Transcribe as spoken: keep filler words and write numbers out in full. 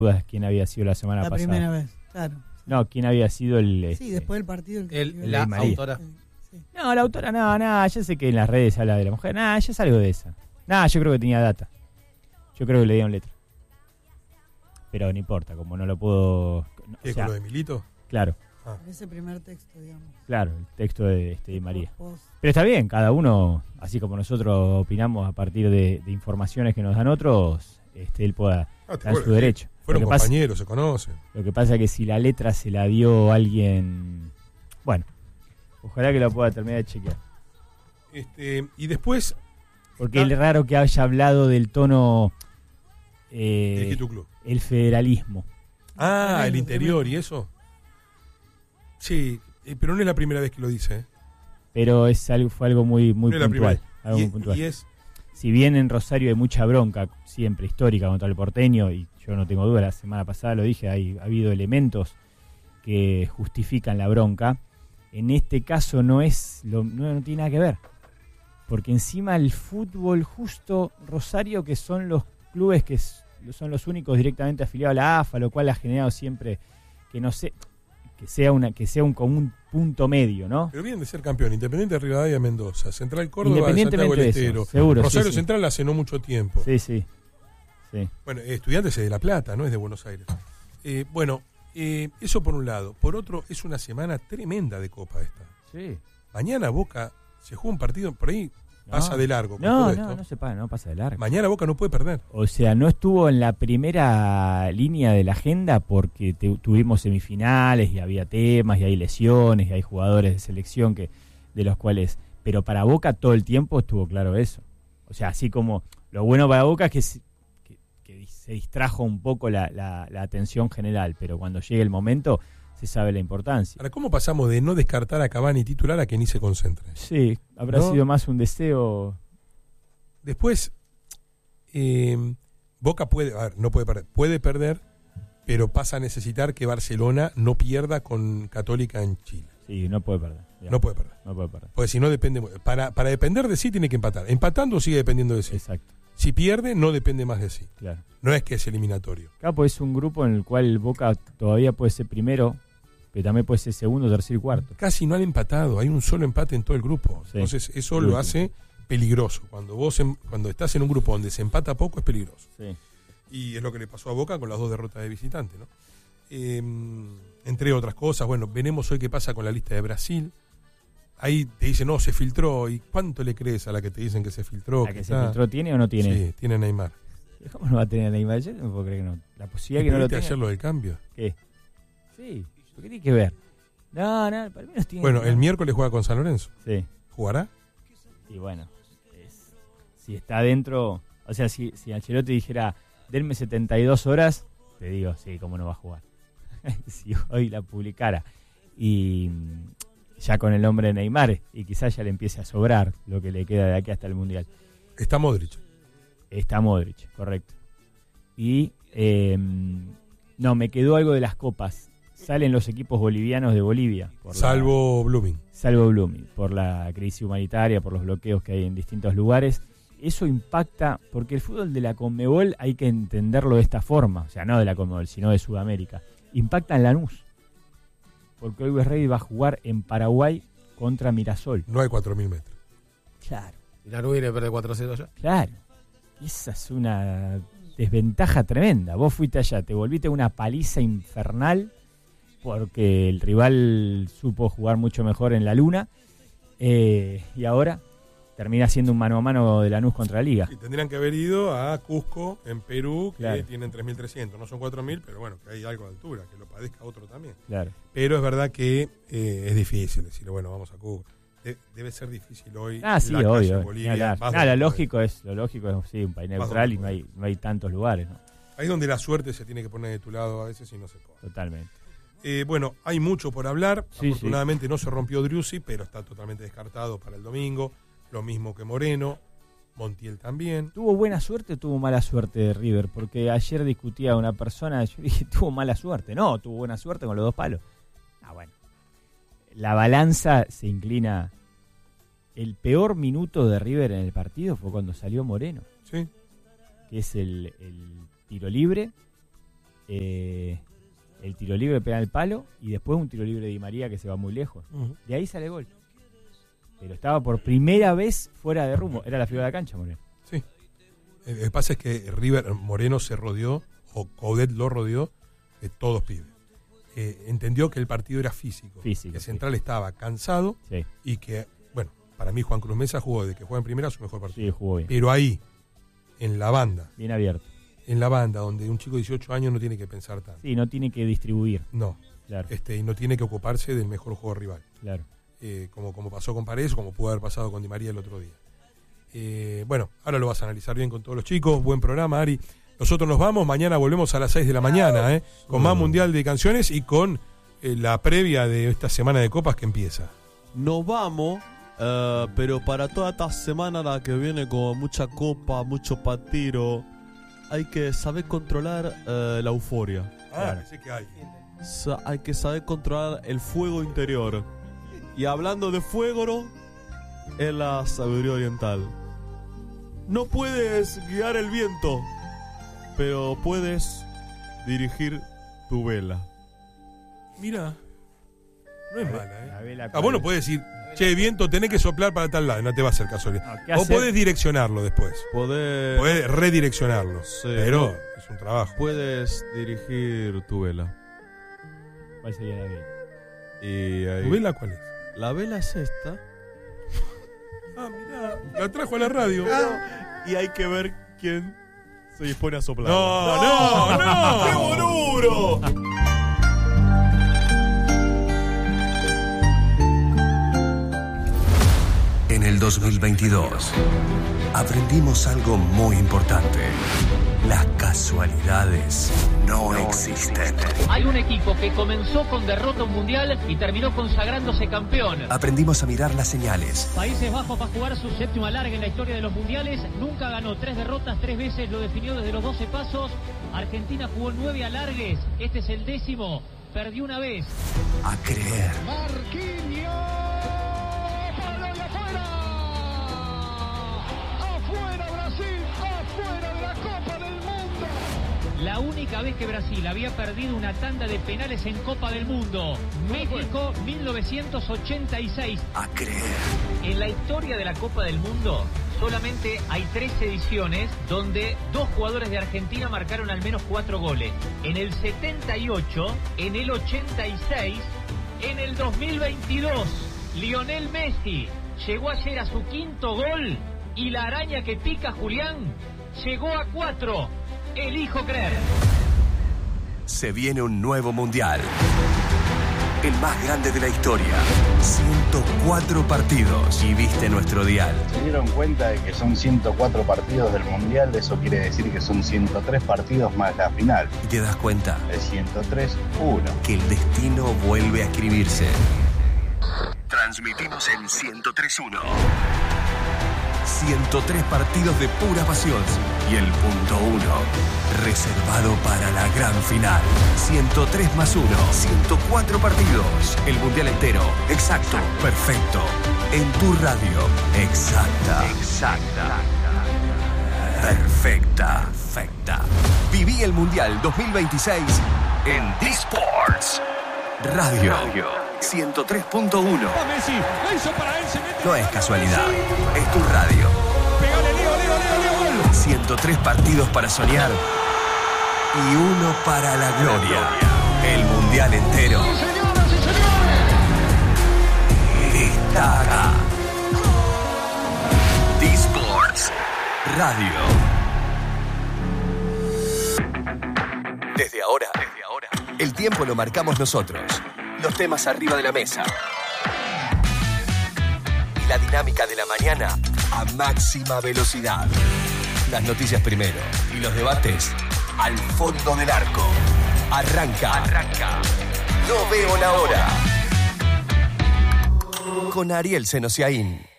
dudas quién había sido la semana la pasada. La primera vez, claro. No, quién había sido el... Sí, este, después del partido. El, el, el la María. autora. Sí. No, la autora, no, no, yo sé que en las redes habla de la mujer. No, yo salgo de esa. No, yo creo que tenía data. Yo creo que le dieron letra. Pero no importa, como no lo puedo... No, ¿Qué, o sea, con lo de Milito? Claro, Ah. Ese primer texto, digamos. claro, el texto de, este, de María. Post. Pero está bien, cada uno, así como nosotros opinamos a partir de, de informaciones que nos dan otros, este, él pueda Ah, te dar acuerdas, su derecho. Fueron Lo que pasa- compañeros, se conocen. Lo que pasa es que si la letra se la dio alguien... Bueno, ojalá que la pueda terminar de chequear. Este, y después, Porque está- es raro que haya hablado del tono... eh, dirigí tu club. el federalismo. Ah, Tremendo, el interior tremendo. y eso. Sí, eh, pero no es la primera vez que lo dice. ¿eh? Pero es algo, fue algo muy, muy No es la puntual. primera. Algo Y, muy puntual. y es, Si bien en Rosario hay mucha bronca, siempre histórica contra el porteño, y yo no tengo duda, la semana pasada lo dije, hay, ha habido elementos que justifican la bronca. En este caso no es lo, no, no tiene nada que ver. Porque encima el fútbol justo Rosario, que son los clubes que s- son los únicos directamente afiliados a la A F A, lo cual ha generado siempre que no sé, que sea una que sea un común punto medio, ¿no? pero vienen de ser campeón. Independiente de Rivadavia, Mendoza. Central Córdoba, de Santiago Independientemente del de eso, Estero. seguro, Rosario sí, sí. Central hace no mucho tiempo. Sí, sí. Sí. Bueno, Estudiantes es de La Plata, no es de Buenos Aires. Eh, bueno, eh, eso por un lado. Por otro, es una semana tremenda de Copa esta. Sí. Mañana Boca se juega un partido, por ahí pasa No. de largo. con No, todo no, esto. no se pasa, no pasa de largo. Mañana Boca no puede perder. O sea, no estuvo en la primera línea de la agenda porque te- tuvimos semifinales y había temas y hay lesiones y hay jugadores de selección que de los cuales... Pero para Boca todo el tiempo estuvo claro eso. O sea, así como lo bueno para Boca es que se, que, que se distrajo un poco la, la, la atención general, pero cuando llegue el momento se sabe la importancia. Ahora, ¿cómo pasamos de no descartar a Cavani titular a que ni se concentre? Sí, habrá ¿No? sido más un deseo... Después, eh, Boca puede, a ver, no puede perder, puede perder, pero pasa a necesitar que Barcelona no pierda con Católica en Chile. Sí, no puede perder. digamos. No puede perder. No puede perder. Porque si no depende, para, para depender de sí tiene que empatar. Empatando sigue dependiendo de sí. Exacto, Si pierde, no depende más de sí. claro. No es que es eliminatorio. Capo es un grupo en el cual Boca todavía puede ser primero, pero también puede ser segundo, tercero y cuarto. Casi no han empatado, hay un solo empate en todo el grupo. Sí. Entonces eso El lo último. hace peligroso. Cuando vos em- cuando estás en un grupo donde se empata poco es peligroso. Sí. Y es lo que le pasó a Boca con las dos derrotas de visitante, ¿no? Eh, entre otras cosas, bueno, veremos hoy qué pasa con la lista de Brasil. Ahí te dicen, no, se filtró. ¿Y cuánto le crees a la que te dicen que se filtró? ¿La que se está? filtró tiene o no tiene? Sí, tiene Neymar. ¿Cómo no va a tener Neymar? Yo no puedo creer que no. La posibilidad ¿Y que no lo viste tenga. ayer lo del cambio? ¿Qué? Sí, ¿por qué tiene que ver? No, no, para mí no tiene Bueno, que el ver. miércoles juega con San Lorenzo. Sí, ¿Jugará? y bueno, es- si está adentro, o sea, si, si Ancelotti dijera, denme setenta y dos horas, te digo, sí, cómo no va a jugar. Si hoy la publicara y mm, ya con el nombre de Neymar, y quizás ya le empiece a sobrar lo que le queda de aquí hasta el Mundial. Está Modric. Está Modric, correcto. Y eh, no, me quedó algo de las copas. Salen los equipos bolivianos de Bolivia. Por la- Salvo Blooming. salvo Blooming, por la crisis humanitaria, por los bloqueos que hay en distintos lugares. Eso impacta, porque el fútbol de la Conmebol hay que entenderlo de esta forma, o sea, no de la Conmebol, sino de Sudamérica. Impacta en Lanús, porque Always Ready va a jugar en Paraguay contra Mirasol. No hay cuatro mil metros. Claro, Y la Lanús viene a perder cuatro a cero allá. claro. Esa es una desventaja tremenda. Vos fuiste allá, te volviste una paliza infernal, porque el rival supo jugar mucho mejor en la luna, eh, y ahora termina siendo un mano a mano de Lanús contra la Liga. Y tendrían que haber ido a Cusco, en Perú, que Claro. tienen tres mil trescientos. No son cuatro mil, pero bueno, que hay algo de altura, que lo padezca otro también. Claro. Pero es verdad que eh, es difícil decir, bueno, vamos a Cuba. De- debe ser difícil hoy. Ah, sí, la calle obvio. en ni Bolivia. hablar. Vas No, donde lo podés. lógico es, lo lógico es sí, un país Vas neutral donde y no hay, no hay tantos lugares, ¿no? Ahí es donde la suerte se tiene que poner de tu lado a veces y no se puede. Totalmente. Eh, bueno, hay mucho por hablar. Sí, Afortunadamente no se rompió Driussi, pero está totalmente descartado para el domingo. Lo mismo que Moreno. Montiel también. ¿Tuvo buena suerte o tuvo mala suerte de River? Porque ayer discutía una persona, yo dije, tuvo mala suerte. No, tuvo buena suerte con los dos palos. Ah, bueno. La balanza se inclina. El peor minuto de River en el partido fue cuando salió Moreno, ¿Sí? que es el, el tiro libre. eh, el tiro libre pega en el palo y después un tiro libre de Di María que se va muy lejos. Uh-huh. De ahí sale el gol. Pero estaba por primera vez fuera de rumbo. Era la figura de la cancha, Moreno. Sí. Lo que pasa es que River Moreno se rodeó, o Coudet lo rodeó, de todos pibes. Eh, entendió que el partido era físico. Físico, que sí. Central estaba cansado Sí, y que, bueno, para mí Juan Cruz Mesa jugó de que juega en primera su mejor partido. sí, jugó bien. Pero ahí, en la banda, Bien abierto. en la banda, donde un chico de dieciocho años no tiene que pensar tanto. Sí, no tiene que distribuir. No. Claro, Este, y no tiene que ocuparse del mejor juego rival. claro. Eh, como, como pasó con Paredes, como pudo haber pasado con Di María el otro día. Eh, bueno, ahora lo vas a analizar bien con todos los chicos. Buen programa, Ari. Nosotros nos vamos, mañana volvemos a las seis de la mañana, ¿eh? Con más Mundial de Canciones y con eh, la previa de esta semana de copas que empieza. Nos vamos, eh, pero para toda esta semana la que viene con mucha copa, mucho patiro, hay que saber controlar eh, la euforia. Ah, Claro. sí que hay. Sa- hay que saber controlar el fuego interior. Y hablando de fuego, ¿no? Es la sabiduría oriental. No puedes guiar el viento, pero puedes dirigir tu vela. Mira, no es mala, La ¿eh? vela Ah, vos no podés decir, che, viento, tenés que soplar para tal lado, no te va a hacer caso. No, ¿qué Vos hacer? podés direccionarlo después. Podés, Podés redireccionarlo. Sí, pero no. es un trabajo. puedes dirigir tu vela. ¿Cuál sería la vela? Y ahí- ¿Tu vela cuál es? La vela es esta. Ah, mirá, la trajo a la radio. Y hay que ver quién se dispone a soplar. No, no, no. ¡Qué bonuro! En el dos mil veintidós aprendimos algo muy importante. Las casualidades no existen. Hay un equipo que comenzó con derrota mundial y terminó consagrándose campeón. Aprendimos a mirar las señales. Países Bajos va a jugar su séptimo alargue en la historia de los mundiales. Nunca ganó tres derrotas, tres veces lo definió desde los doce pasos. Argentina jugó nueve alargues. Este es el décimo. Perdió una vez. A creer. Marquinhos. ¡Palo y afuera! ¡Afuera Brasil! ¡Afuera de la Copa del Mundo! La única vez que Brasil había perdido una tanda de penales en Copa del Mundo. México, mil novecientos ochenta y seis. A creer. En la historia de la Copa del Mundo, solamente hay tres ediciones donde dos jugadores de Argentina marcaron al menos cuatro goles. En el setenta y ocho, en el ochenta y seis, en el dos mil veintidós. Lionel Messi llegó ayer a su quinto gol y la araña que pica Julián llegó a cuatro. Elijo creer. Se viene un nuevo mundial. El más grande de la historia. ciento cuatro partidos. Y viste nuestro dial. Se dieron cuenta de que son ciento cuatro partidos del Mundial, eso quiere decir que son ciento tres partidos más la final. Y te das cuenta Es ciento tres uno. que el destino vuelve a escribirse. Transmitimos en ciento tres uno. ciento tres partidos de pura pasión. Y el punto uno, reservado para la gran final. ciento tres más uno. ciento cuatro partidos. El mundial entero. Exacto. Perfecto. En tu radio. Exacta. Exacta. Perfecta. Perfecta. Viví el mundial dos mil veintiséis en D-Sports. Radio. ciento tres punto uno. No es casualidad. Es tu radio. ciento tres partidos para soñar y uno para la gloria. El mundial entero está acá. D-Sports Radio. Desde ahora, desde ahora, el tiempo lo marcamos nosotros. Los temas arriba de la mesa. Y la dinámica de la mañana a máxima velocidad. Las noticias primero y los debates al fondo del arco. Arranca. Arranca. No veo la hora. Con Ariel Senosiaín.